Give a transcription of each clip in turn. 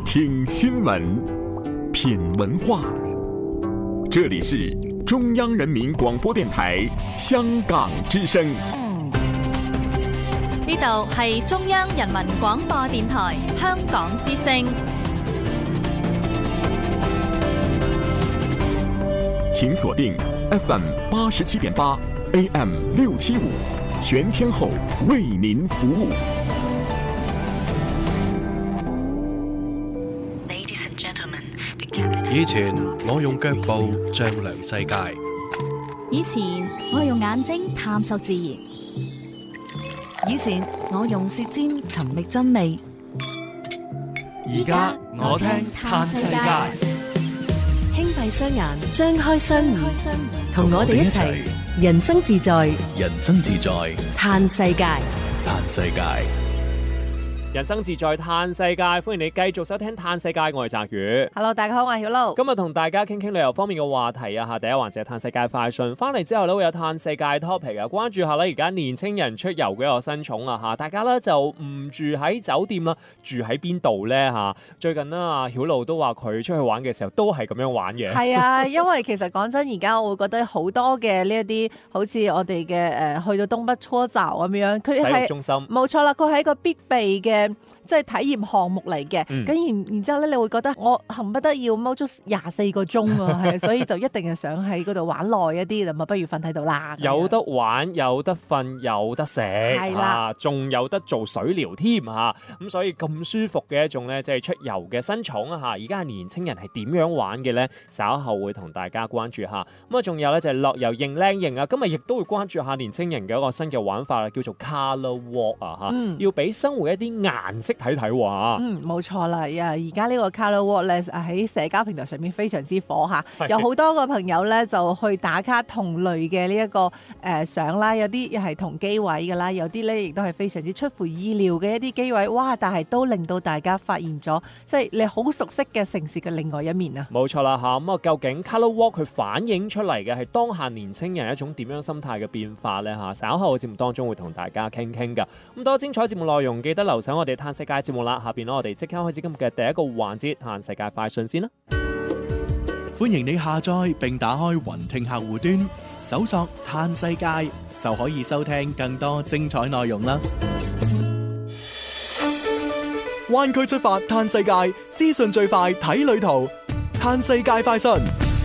听新聞，品文化。這裡是中央人民廣播電台香港之聲。 呢度係中央人民廣播電台香港之聲。 請鎖定 FM 87.8 AM 675，全天候為您服務。 以前我用腳步丈量世界， 以前我用眼睛探索自然， 以前我用舌尖尋覓真味， 而家我聽嘆世界。 輕閉雙眼，張開雙耳，同我哋一齊人生自在， 人生自在嘆世界， 嘆世界。 人生自在嘆世界，歡迎你繼續收聽嘆世界，我係澤宇。 Hello， 大家好，我係曉露。 今日同大家傾傾旅遊方面嘅話題啊嚇，第一環節係嘆世界快訊，翻嚟之後咧會有嘆世界 topic 啊，關注下咧而家年青人出遊嘅一個新寵啊嚇，大家咧就唔住喺酒店啦，住喺邊度咧嚇？最近啦，曉露都話佢出去玩嘅時候都係咁樣玩嘅。 係啊，因為其實講真，而家我會覺得好多嘅呢一啲，好似我哋嘅去到東北搓澡咁樣，佢係洗浴中心，冇錯啦，佢係一個必備嘅。即係體驗項目嚟嘅，咁然之後咧，你會覺得我恨不得要踎足24個鐘啊，係，所以就一定係想喺嗰度玩耐一啲，咁啊不如瞓喺度啦。 有得玩，有得瞓，有得食，係啦，仲有得做水療添嚇，咁所以咁舒服嘅一種咧，即係出遊嘅新寵啊嚇！而家年青人係點樣玩嘅咧？稍後會同大家關注下。咁啊，仲有咧就係樂遊認靚型啊，今日亦都會關注下年青人嘅一個新嘅玩法啦，叫做 Colour Walk 啊嚇，要俾生活一啲顏色睇睇喎。 冇錯啦，而家呢個 Colour Walk 咧喺社交平台上面非常之火嚇，有好多個朋友咧就去打卡同類嘅呢一個相啦，有啲係同機位㗎啦，有啲咧亦都係非常之出乎意料嘅一啲機位，哇！但係都令到大家發現咗，即係你好熟悉嘅城市嘅另外一面啊。冇錯啦嚇，咁啊究竟 Colour Walk 佢反映出嚟嘅係當下年青人一種點樣心態嘅變化咧嚇？稍後嘅節目當中會同大家傾傾㗎。咁多精彩節目內容，記得留守我哋嘆世界節目啦。下邊我哋即刻開始今日嘅第一個環節，嘆世界快訊先啦。 歡迎你下載並打開雲聽客戶端，搜索嘆世界就可以收聽更多精彩內容啦。灣區出發嘆世界，資訊最快睇旅途，嘆世界快訊。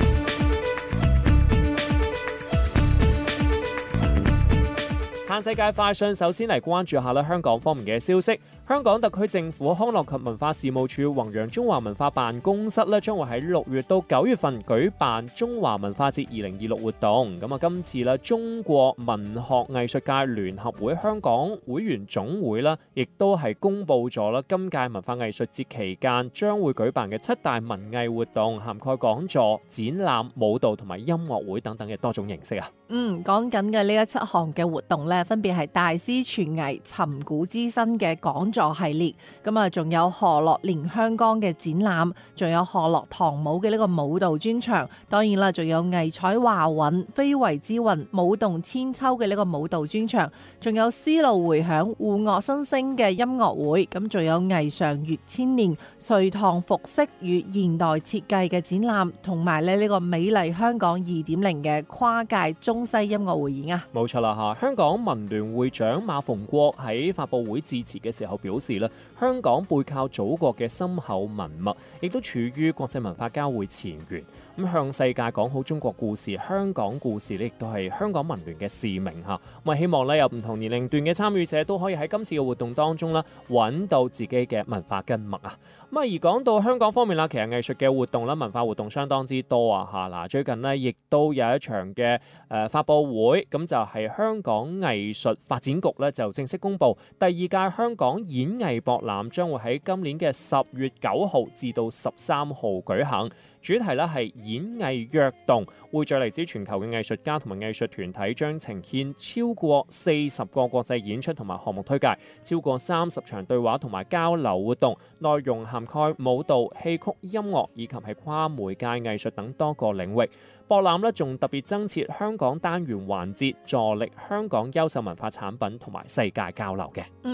嘆世界快訊，首先嚟關注下香港方面嘅消息。香港特區政府康樂及文化事務處弘揚中華文化辦公室咧，將會喺6月到9月份舉辦中華文化節2026活動。咁啊，今次咧中國文學藝術界聯合會香港會員總會啦，亦都係公布咗啦，今屆文化藝術節期間將會舉辦嘅7大文藝活動，涵蓋講座、展覽、舞蹈同埋音樂會等等嘅多種形式啊。 講緊嘅呢7項嘅活動咧，分別係大師傳藝、尋古知新嘅講座系列，咁啊，仲有河洛連香江嘅展覽，仲有河洛唐舞嘅呢個舞蹈專場，當然啦，仲有藝彩華韻、非遺之韻、舞動千秋嘅呢個舞蹈專場，仲有絲路回響、護樂新聲嘅音樂會，咁仲有藝尚粵千年、隋唐服飾與現代設計嘅展覽，同埋呢個美麗香港2.0嘅跨界中西音樂會演啊！ 冇錯啦嚇，香港文聯會長馬逢國喺發佈會致辭嘅時候表示咧，香港背靠祖國嘅深厚文脈，亦都處於國際文化交匯前沿。咁向世界講好中國故事、香港故事咧，亦都係香港文聯嘅使命嚇。咁啊，希望咧有唔同年齡段嘅參與者都可以喺今次嘅活動當中咧揾到自己嘅文化根脈啊。咁啊，而講到香港方面啦，其實藝術嘅活動啦、文化活動相當之多啊嚇。嗱，最近呢，亦都有一場嘅發佈會，咁就係香港藝術發展局咧就正式公布第2屆香港演藝博覽將會喺今年嘅10月9號至到13號舉行。主題咧係演藝躍動，匯聚嚟自全球嘅藝術家同埋藝術團體，將呈現超過40個國際演出同埋項目推介，超過30場對話同埋交流活動，內容涵蓋舞蹈、戲曲、音樂以及係跨媒介藝術等多個領域。博覽咧仲特別增設香港單元環節，助力香港優秀文化產品同埋世界交流嘅。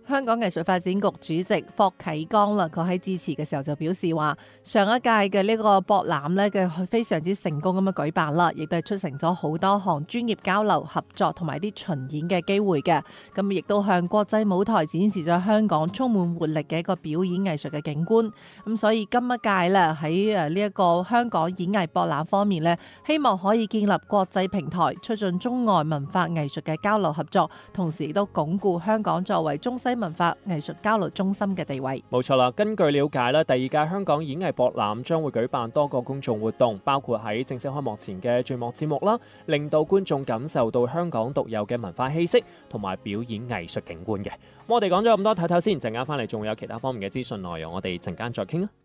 香港藝術發展局主席霍啟剛啦，佢喺致辭嘅時候就表示話，上一屆嘅呢個博覽咧嘅非常之成功咁樣舉辦啦，亦都係促成咗好多項專業交流合作同埋啲巡演嘅機會嘅，咁亦都向國際舞台展示咗香港充滿活力嘅一個表演藝術嘅景觀。咁所以今一屆咧喺呢一個香港演藝博覽方面咧，希望可以建立國際平台，促進中外文化藝術嘅交流合作，同時亦都鞏固香港作為中西文化藝術交流中心嘅地位。 冇錯啦，根據了解咧，第二屆香港演藝博覽將會舉辦多個公眾活動，包括喺正式開幕前嘅序幕節目啦，令到觀眾感受到香港獨有嘅文化氣息同埋表演藝術景觀嘅。我哋講咗咁多，睇睇先，陣間翻嚟仲會有其他方面嘅資訊內容，我哋陣間再傾啊。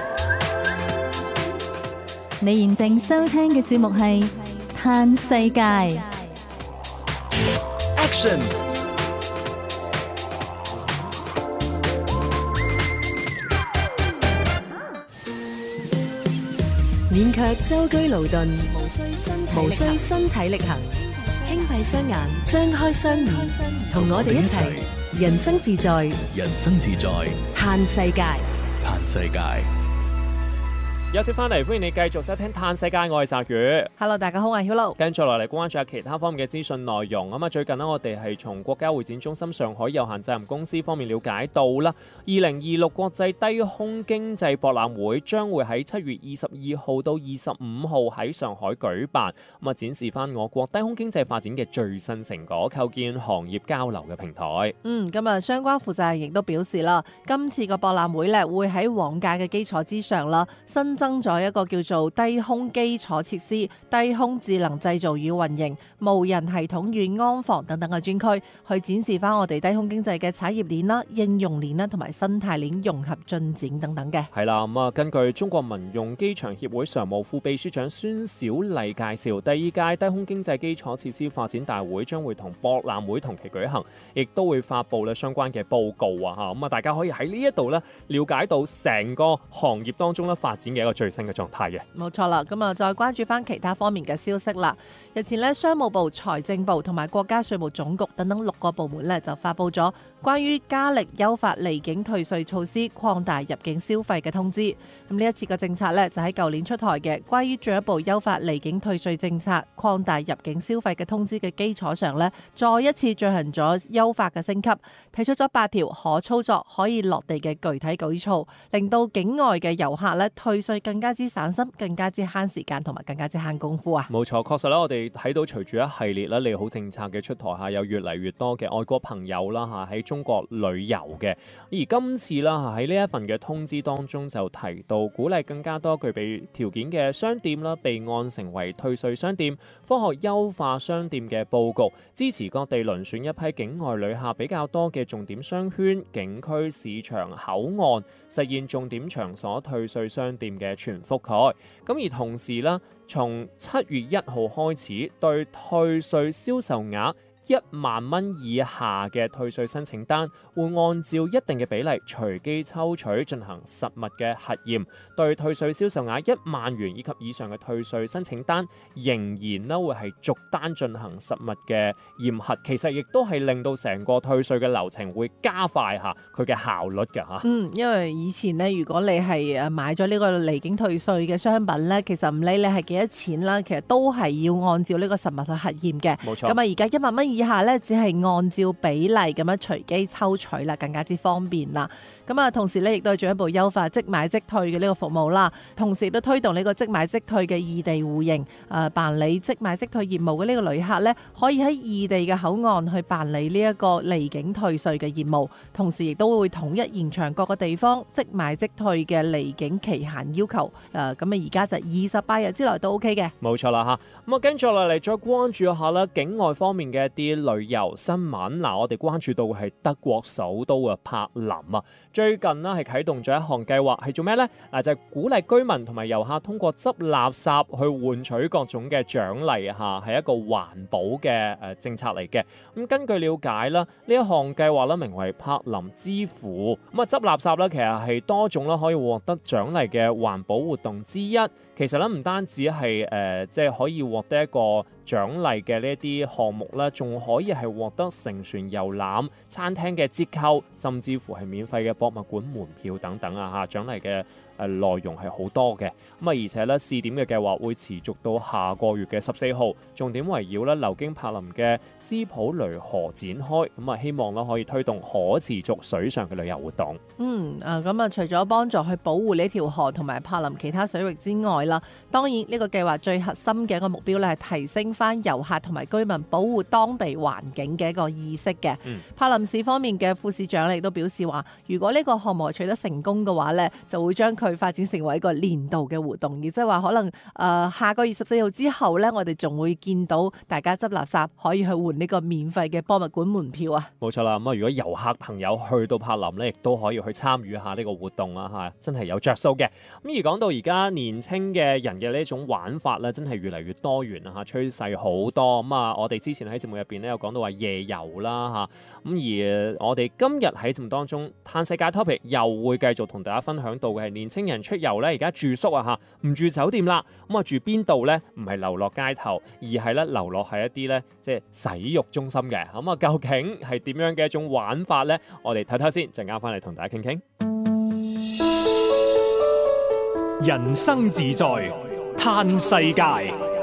你現正收聽嘅節目係《嘆世界》。 Action！ 勉強舟車勞頓，無需身體力行，輕閉雙眼，張開雙耳，同我哋一齊人生自在， 人生自在， 嘆世界。 嘆世界。 有時翻嚟，歡迎你繼續收聽《嘆世界》，我係澤宇。 Hello， 大家好，我係曉露。 跟住落嚟關注下其他方面嘅資訊內容。咁啊，最近呢，我哋係從國家會展中心上海有限責任公司方面了解到啦，2026國際低空經濟博覽會將會喺7月22號到25號喺上海舉辦，咁啊展示翻我國低空經濟發展嘅最新成果，構建行業交流嘅平台。 咁啊，相關負責人亦都表示啦，今次個博覽會咧會喺往屆嘅基礎之上啦，新增咗一個叫做低空基礎設施、低空智能製造與運營、無人系統與安防等等嘅專區，去展示翻我哋低空經濟嘅產業鏈啦、應用鏈啦同埋生態鏈融合進展等等嘅。 係啦，咁啊，根據中國民用機場協會常務副秘書長孫小麗介紹，第二屆低空經濟基礎設施發展大會將會同博覽會同期舉行，亦都會發布咧相關嘅報告啊！嚇，咁啊，大家可以喺呢一度咧了解到成個行業當中咧發展嘅一個最新嘅狀態嘅。 冇錯啦，咁啊再關注翻其他方面嘅消息啦。日前咧，商務部、財政部同埋國家稅務總局等等6個部門咧就發布咗關於加力優化離境退稅措施、擴大入境消費嘅通知。咁呢一次嘅政策咧就喺舊年出台嘅關於進一步優化離境退稅政策、擴大入境消費嘅通知嘅基礎上咧，再一次進行咗優化嘅升級，提出咗8條可操作、可以落地嘅具體舉措，令到境外嘅遊客咧退稅更加之省心，更加之慳時間同埋更加之慳功夫啊！ 冇錯，確實啦，我哋睇到隨住一系列咧利好政策嘅出台下，有越嚟越多嘅外國朋友啦嚇喺中國旅遊嘅。而今次啦喺呢一份嘅通知當中就提到，鼓勵更加多具備條件嘅商店啦備案成為退稅商店，科學優化商店嘅佈局，支持各地遴選一批境外旅客比較多嘅重點商圈、景區、市場、口岸，實現重點場所退稅商店嘅全覆蓋。咁而同時啦，從7月1號開始，對退稅銷售額1萬蚊以下嘅退稅申請單，會按照一定嘅比例隨機抽取進行實物嘅核驗。對退稅銷售額1萬元以及以上嘅退稅申請單，仍然呢會係逐單進行實物嘅驗核。其實亦都係令到成個退稅嘅流程會加快下佢嘅效率㗎嚇。 因為以前呢，如果你係買咗呢個離境退稅嘅商品呢，其實唔理你係幾多錢啦，其實都係要按照呢個實物去核驗嘅。 冇錯。 咁啊，而家1萬蚊以下咧，只係按照比例咁樣隨機抽取啦，更加之方便啦。咁啊，同時咧亦都係進一步優化即買即退嘅呢個服務啦。同時亦都推動呢個即買即退嘅異地互認，辦理即買即退業務嘅呢個旅客咧，可以喺異地嘅口岸去辦理呢一個離境退稅嘅業務。同時亦都會統一延長各個地方即買即退嘅離境期限要求。咁啊，而家就28日之內都 OK 嘅。 冇錯啦嚇。咁啊，跟住落嚟再關注下啦，境外方面嘅一啲旅遊新聞。嗱，我哋關注到係德國首都嘅柏林啊，最近呢係啟動咗一項計劃，係做咩呢？就係鼓勵居民同埋遊客通過執垃圾去換取各種嘅獎勵嚇，係一個環保嘅政策嚟嘅。咁根據了解啦，呢一項計劃咧名為柏林之父。咁啊，執垃圾咧其實係多種啦可以獲得獎勵嘅環保活動之一。其實咧唔單止係即係可以獲得一個獎勵嘅呢一啲項目咧，仲可以係獲得乘船遊覽、餐廳嘅折扣，甚至乎係免費嘅博物館門票等等啊！嚇，獎勵嘅內容係好多嘅。咁啊，而且咧試點嘅計劃會持續到下個月嘅14號，重點圍繞咧流經柏林嘅斯普雷河展開。咁啊，希望咧可以推動可持續水上嘅旅遊活動。 咁啊，除咗幫助去保護呢條河同埋柏林其他水域之外啦，當然呢個計劃最核心嘅一個目標咧係提升翻遊客同埋居民保護當地環境嘅一個意識嘅。柏林市方面嘅副市長亦都表示話，如果呢個項目取得成功嘅話咧，就會將佢發展成為一個年度嘅活動，亦即係話可能下個月14號之後咧，我哋仲會見到大家執垃圾可以去換呢個免費嘅博物館門票啊！ 冇錯啦，咁啊，如果遊客朋友去到柏林咧，亦都可以去參與下呢個活動啦嚇，真係有着數嘅。咁而講到而家年青嘅人嘅呢種玩法咧，真係越嚟越多元啦嚇，趨勢好多。咁啊，我哋之前喺節目入邊咧有講到話夜遊啦嚇，咁而我哋今日喺節目當中嘆世界 topic 又會繼續同大家分享到嘅係年青人出遊咧，而家住宿啊嚇，唔住酒店啦，咁啊住邊度咧？唔係流落街頭，而係咧流落喺一啲咧即係洗浴中心嘅。咁啊，究竟係點樣嘅一種玩法咧？我哋睇睇先，陣間翻嚟同大家傾傾。 人生自在嘆世界。